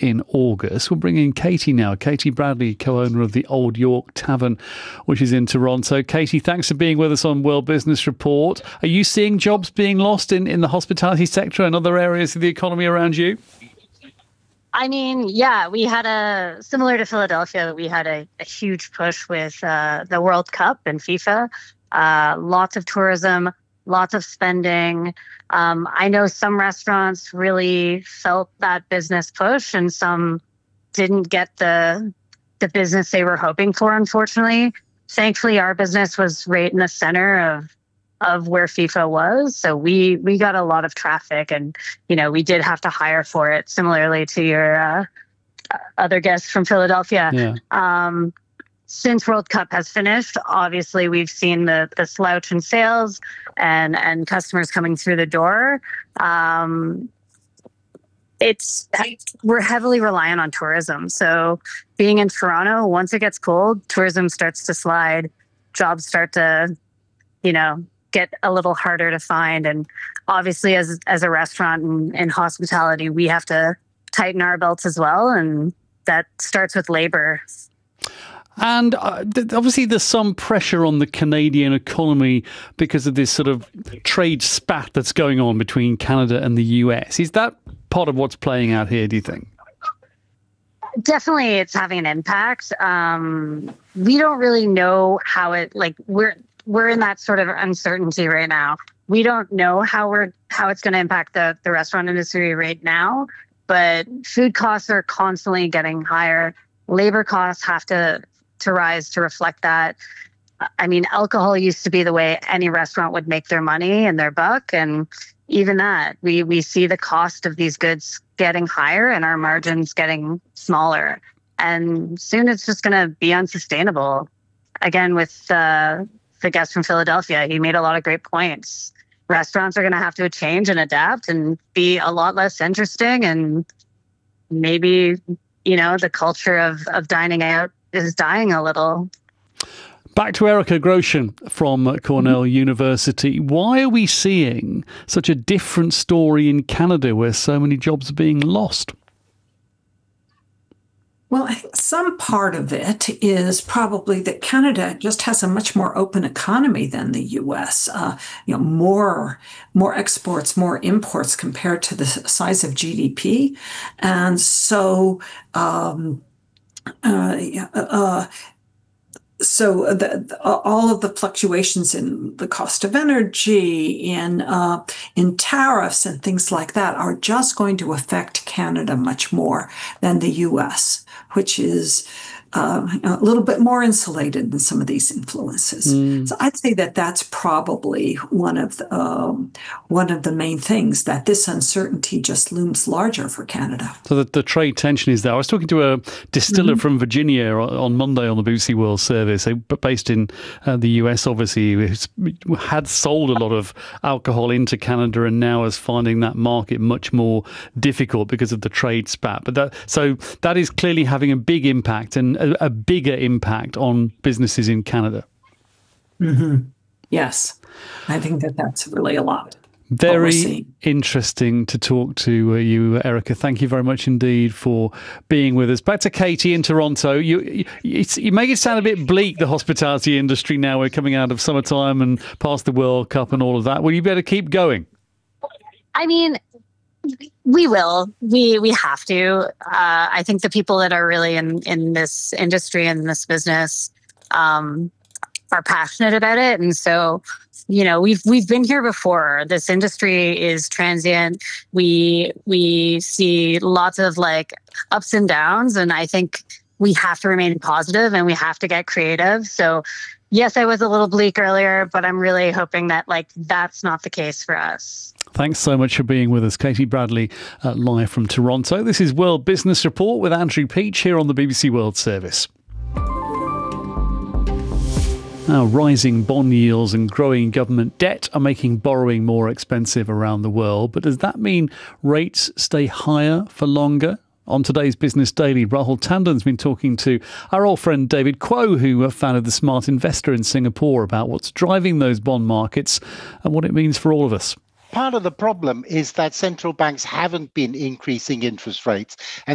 in August. We'll bring in Katie now. Katie Bradley, co-owner of the Old York Tavern, which is in Toronto. Katie, thanks for being with us on World Business Report. Are you seeing jobs being lost in the hospitality sector and other areas of the economy around you? I mean, yeah, we had similar to Philadelphia, we had a huge push with the World Cup and FIFA. Lots of tourism, lots of spending. I know some restaurants really felt that business push and some didn't get the business they were hoping for, unfortunately. Thankfully, our business was right in the center of where FIFA was. So we got a lot of traffic and, we did have to hire for it, similarly to your other guests from Philadelphia. Yeah. Since World Cup has finished, obviously we've seen the slouch in sales and customers coming through the door. We're heavily reliant on tourism. So being in Toronto, once it gets cold, tourism starts to slide, jobs start to, get a little harder to find. And obviously as a restaurant and hospitality, we have to tighten our belts as well. And that starts with labor. And obviously there's some pressure on the Canadian economy because of this sort of trade spat that's going on between Canada and the US. Is that part of what's playing out here, do you think? Definitely it's having an impact. We don't really know how we're in that sort of uncertainty right now. We don't know how it's going to impact the restaurant industry right now, but food costs are constantly getting higher. Labor costs have to rise to reflect that. I mean, alcohol used to be the way any restaurant would make their money and their buck. And even that, we see the cost of these goods getting higher and our margins getting smaller. And soon it's just going to be unsustainable. Again, with the guest from Philadelphia, he made a lot of great points. Restaurants are going to have to change and adapt and be a lot less interesting. And maybe, the culture of dining out is dying a little. Back to Erica Grosjean from Cornell University. Why are we seeing such a different story in Canada where so many jobs are being lost? Well, I think some part of it is probably that Canada just has a much more open economy than the U.S. More exports, more imports compared to the size of GDP, and so all of the fluctuations in the cost of energy, in tariffs and things like that are just going to affect Canada much more than the U.S., which is a little bit more insulated than some of these influences. So I'd say that that's probably one of the main things, that this uncertainty just looms larger for Canada. So the trade tension is there. I was talking to a distiller from Virginia on Monday on the BBC World Service, based in the US, obviously, who had sold a lot of alcohol into Canada and now is finding that market much more difficult because of the trade spat. But that is clearly having a big impact and a bigger impact on businesses in Canada. Mm-hmm. Yes, I think that's really a lot. Very interesting to talk to you, Erica. Thank you very much indeed for being with us. Back to Katie in Toronto. You make it sound a bit bleak, the hospitality industry now. We're coming out of summertime and past the World Cup and all of that. Well, you better keep going. I mean, we will. We have to. I think the people that are really in this industry and this business are passionate about it, and so we've been here before. This industry is transient. We see lots of ups and downs, and I think we have to remain positive and we have to get creative. So yes, I was a little bleak earlier, but I'm really hoping that that's not the case for us. Thanks so much for being with us. Katie Bradley, live from Toronto. This is World Business Report with Andrew Peach here on the BBC World Service. Now, rising bond yields and growing government debt are making borrowing more expensive around the world. But does that mean rates stay higher for longer? On today's Business Daily, Rahul Tandon's been talking to our old friend David Kuo, who founded the Smart Investor in Singapore, about what's driving those bond markets and what it means for all of us. Part of the problem is that central banks haven't been increasing interest rates. And